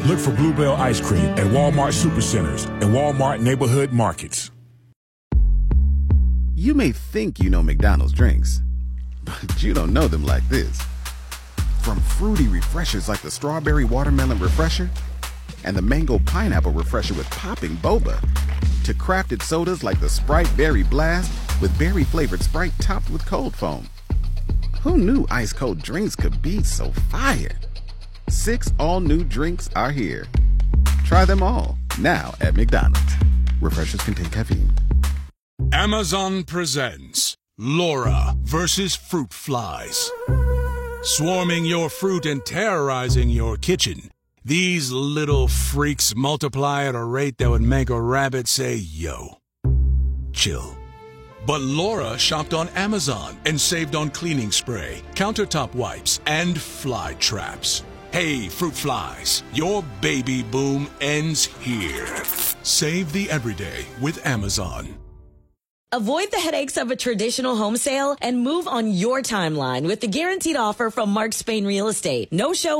Look for Bluebell Ice Cream at Walmart Supercenters and Walmart Neighborhood Markets. You may think you know McDonald's drinks, but you don't know them like this. From fruity refreshers like the Strawberry Watermelon Refresher and the Mango Pineapple Refresher with popping boba, to crafted sodas like the Sprite Berry Blast with berry-flavored Sprite topped with cold foam. Who knew ice-cold drinks could be so fire? 6 all-new drinks are here. Try them all, now at McDonald's. Refreshers contain caffeine. Amazon presents Laura versus Fruit Flies. Swarming your fruit and terrorizing your kitchen, these little freaks multiply at a rate that would make a rabbit say, yo. Chill. But Laura shopped on Amazon and saved on cleaning spray, countertop wipes, and fly traps. Hey, fruit flies, your baby boom ends here. Save the everyday with Amazon. Avoid the headaches of a traditional home sale and move on your timeline with the guaranteed offer from Mark Spain Real Estate. No show